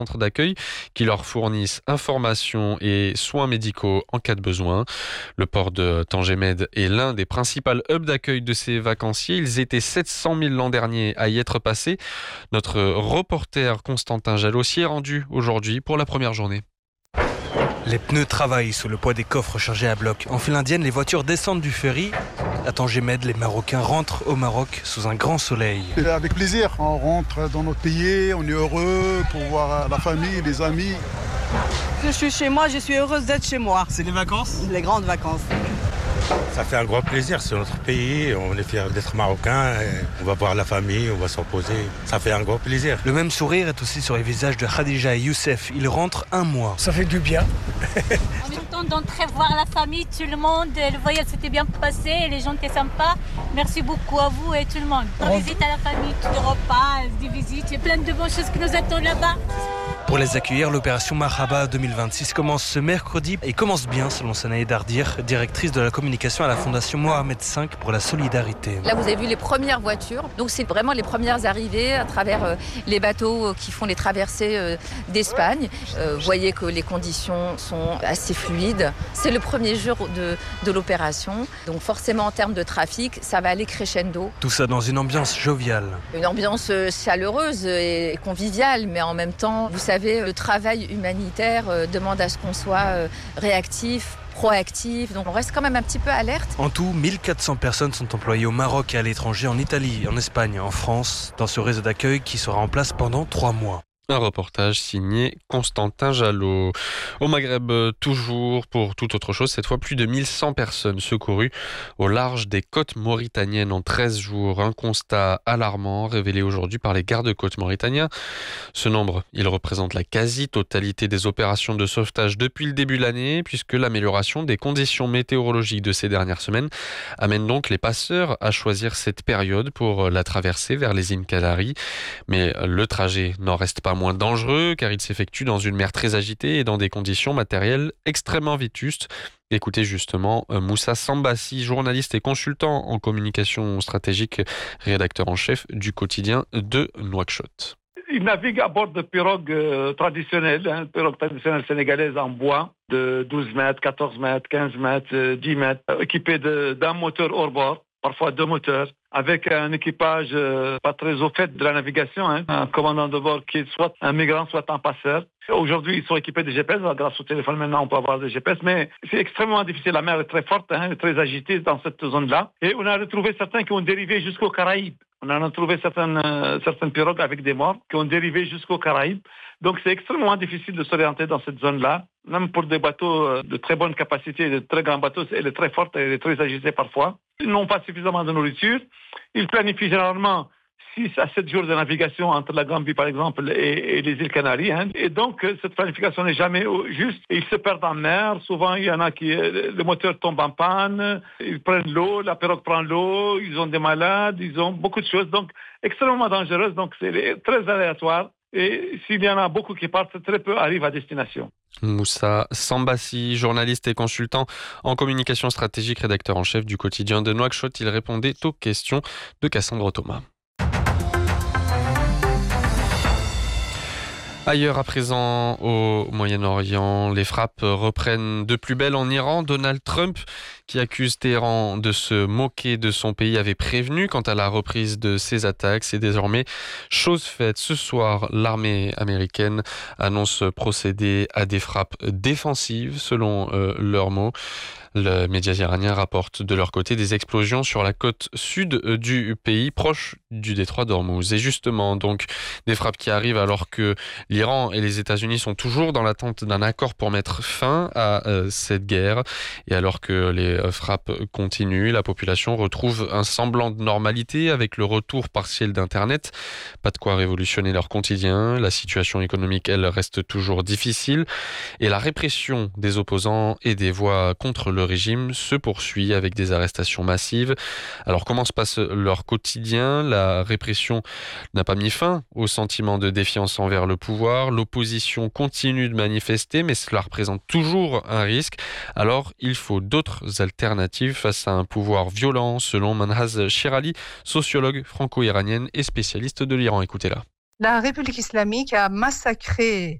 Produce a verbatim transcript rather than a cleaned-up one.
centres d'accueil qui leur fournissent informations et soins médicaux en cas de besoin. Le port de Tangemed est l'un des principaux hubs d'accueil de ces vacanciers. Ils étaient sept cent mille l'an dernier à y être passés. Notre reporter Constantin Jalot s'y est rendu aujourd'hui pour la première journée. Les pneus travaillent sous le poids des coffres chargés à bloc. En file indienne, les voitures descendent du ferry. À Tangemed, les Marocains rentrent au Maroc sous un grand soleil. Avec plaisir, on rentre dans notre pays, on est heureux pour voir la famille, les amis. Je suis chez moi, je suis heureuse d'être chez moi. C'est les vacances ? Les grandes vacances. Ça fait un grand plaisir, c'est notre pays, on est fiers d'être marocains, on va voir la famille, on va se reposer, ça fait un grand plaisir. Le même sourire est aussi sur les visages de Khadija et Youssef, ils rentrent un mois. Ça fait du bien. On est content d'entrer voir la famille, tout le monde, le voyage s'était bien passé, les gens étaient sympas. Merci beaucoup à vous et tout le monde. On visite à la famille, tout le repas, des visites, il y a plein de bonnes choses qui nous attendent là-bas. Pour les accueillir, l'opération Marhaba deux mille vingt-six commence ce mercredi et commence bien selon Sanaï Dardir, directrice de la communication à la Fondation Mohamed cinq pour la solidarité. Là, vous avez vu les premières voitures. Donc, c'est vraiment les premières arrivées à travers euh, les bateaux euh, qui font les traversées euh, d'Espagne. Euh, vous voyez que les conditions sont assez fluides. C'est le premier jour de, de l'opération. Donc, forcément, en termes de trafic, ça va aller crescendo. Tout ça dans une ambiance joviale. Une ambiance euh, chaleureuse et conviviale, mais en même temps, vous savez, le travail humanitaire euh, demande à ce qu'on soit euh, réactif, proactif, donc on reste quand même un petit peu alerte. En tout, mille quatre cents personnes sont employées au Maroc et à l'étranger, en Italie, en Espagne, en France, dans ce réseau d'accueil qui sera en place pendant trois mois. Un reportage signé Constantin Jalot. Au Maghreb, toujours pour toute autre chose, cette fois plus de mille cent personnes secourues au large des côtes mauritaniennes en treize jours. Un constat alarmant révélé aujourd'hui par les gardes-côtes mauritaniens. Ce nombre, il représente la quasi-totalité des opérations de sauvetage depuis le début de l'année, puisque l'amélioration des conditions météorologiques de ces dernières semaines amène donc les passeurs à choisir cette période pour la traversée vers les îles Canaries. Mais le trajet n'en reste pas moins dangereux car il s'effectue dans une mer très agitée et dans des conditions matérielles extrêmement vétustes. Écoutez justement Moussa Sambassi, journaliste et consultant en communication stratégique, rédacteur en chef du quotidien de Nouakchott. Il navigue à bord de pirogues euh, traditionnelles, hein, pirogues traditionnelles sénégalaises en bois de douze mètres, quatorze mètres, quinze mètres, euh, dix mètres, euh, équipées de, d'un moteur hors bord, parfois deux moteurs, avec un équipage euh, pas très au fait de la navigation, hein, un commandant de bord qui est soit un migrant, soit un passeur. Aujourd'hui, ils sont équipés de G P S. Grâce au téléphone, maintenant, on peut avoir des G P S. Mais c'est extrêmement difficile. La mer est très forte, hein, très agitée dans cette zone-là. Et on a retrouvé certains qui ont dérivé jusqu'aux Caraïbes. On a retrouvé certaines, euh, certaines pirogues avec des morts qui ont dérivé jusqu'aux Caraïbes. Donc, c'est extrêmement difficile de s'orienter dans cette zone-là. Même pour des bateaux euh, de très bonne capacité, de très grands bateaux, elle est très forte, elle est très agitée parfois. Ils n'ont pas suffisamment de nourriture. Ils planifient généralement six à sept jours de navigation entre la Gambie, par exemple, et, et les îles Canaries. Hein. Et donc, cette planification n'est jamais juste. Ils se perdent en mer. Souvent, il y en a qui... Le moteur tombe en panne. Ils prennent l'eau. La pirogue prend l'eau. Ils ont des malades. Ils ont beaucoup de choses. Donc, extrêmement dangereuse. Donc, c'est très aléatoire. Et s'il y en a beaucoup qui partent, très peu arrivent à destination. Moussa Sambassi, journaliste et consultant en communication stratégique, rédacteur en chef du quotidien de Nouakchott. Il répondait aux questions de Cassandre Thomas. Ailleurs à présent, au Moyen-Orient, les frappes reprennent de plus belle en Iran. Donald Trump, qui accuse Téhéran de se moquer de son pays, avait prévenu quant à la reprise de ces attaques. C'est désormais chose faite. Ce soir, l'armée américaine annonce procéder à des frappes défensives, selon euh, leurs mots. Le média iranien rapporte de leur côté des explosions sur la côte sud du pays, proche du détroit d'Ormuz. Et justement, donc, des frappes qui arrivent alors que l'Iran et les États-Unis sont toujours dans l'attente d'un accord pour mettre fin à euh, cette guerre. Et alors que les euh, frappes continuent, la population retrouve un semblant de normalité avec le retour partiel d'Internet. Pas de quoi révolutionner leur quotidien. La situation économique, elle, reste toujours difficile. Et la répression des opposants et des voix contre le Le régime se poursuit avec des arrestations massives. Alors comment se passe leur quotidien ? La répression n'a pas mis fin au sentiment de défiance envers le pouvoir. L'opposition continue de manifester, mais cela représente toujours un risque. Alors il faut d'autres alternatives face à un pouvoir violent, selon Manhaz Shirali, sociologue franco-iranienne et spécialiste de l'Iran. Écoutez-la. La République islamique a massacré